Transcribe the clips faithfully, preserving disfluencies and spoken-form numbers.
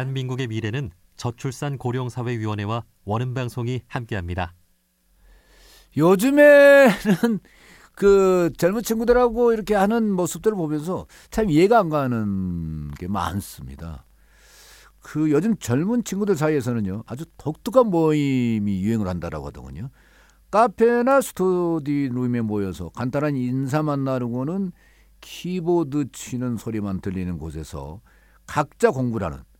대한민국의 미래는 저출산 고령사회위원회와 원음방송이 함께합니다. 요즘에는 그 젊은 친구들하고 이렇게 하는 모습들을 보면서 참 이해가 안 가는 게 많습니다. 그 요즘 젊은 친구들 사이에서는요, 아주 독특한 모임이 유행을 한다라고 하더군요. 카페나 스터디룸에 모여서 간단한 인사만 나누고는 키보드 치는 소리만 들리는 곳에서 각자 공부를 하는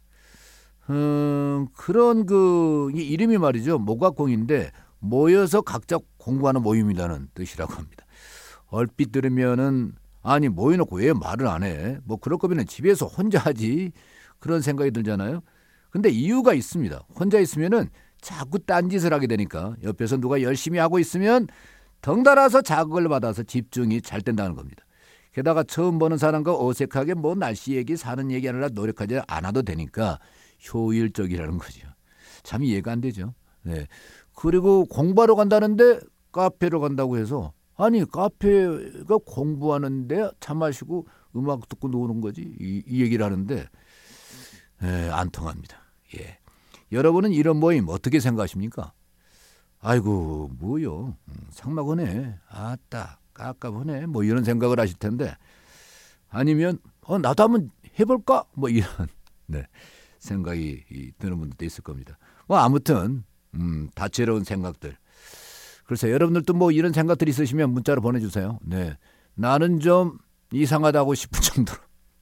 음, 그런 그 이름이 말이죠, 모각공인데 모여서 각자 공부하는 모임이라는 뜻이라고 합니다. 얼핏 들으면은 아니 모여놓고 왜 말을 안 해? 뭐 그럴 거면 집에서 혼자 하지, 그런 생각이 들잖아요. 근데 이유가 있습니다. 혼자 있으면은 자꾸 딴짓을 하게 되니까 옆에서 누가 열심히 하고 있으면 덩달아서 자극을 받아서 집중이 잘 된다는 겁니다. 게다가 처음 보는 사람과 어색하게 뭐 날씨 얘기, 사는 얘기 하느라 노력하지 않아도 되니까 효율적이라는 거죠. 참 이해가 안 되죠. 네. 그리고 공부하러 간다는데 카페로 간다고 해서, 아니 카페가 공부하는데 차 마시고 음악 듣고 노는 거지, 이, 이 얘기를 하는데 에, 안 통합니다. 예. 여러분은 이런 모임 어떻게 생각하십니까? 아이고 뭐요, 상막하네, 아따 깝깝하네, 뭐 이런 생각을 하실 텐데, 아니면 어 나도 한번 해볼까, 뭐 이런 네, 생각이 드는 분들도 있을 겁니다. 뭐 아무튼 음, 다채로운 생각들. 그래서 여러분들도 뭐 이런 생각들이 있으시면 문자로 보내주세요. 네, 나는 좀 이상하다고 싶은 정도로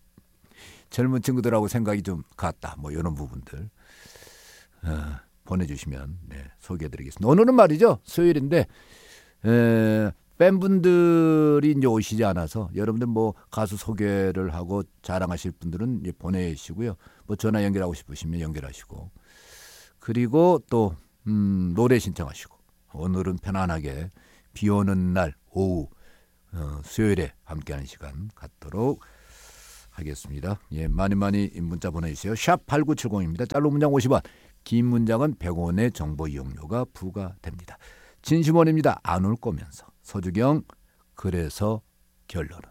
젊은 친구들하고 생각이 좀 같다, 뭐 이런 부분들 어, 보내주시면 네, 소개해드리겠습니다. 오늘은 말이죠, 수요일인데 에, 팬분들이 이제 오시지 않아서 여러분들 뭐 가수 소개를 하고 자랑하실 분들은 이제 보내시고요. 뭐 전화 연결하고 싶으시면 연결하시고, 그리고 또 음, 노래 신청하시고, 오늘은 편안하게 비 오는 날 오후 어, 수요일에 함께하는 시간 갖도록 하겠습니다. 예, 많이 많이 문자 보내주세요. 샵 팔구칠공입니다. 짧은 문장 오십 원, 긴 문장은 백 원의 정보 이용료가 부과됩니다. 진심원입니다. 안 올 거면서. 서주경, 그래서 결론은.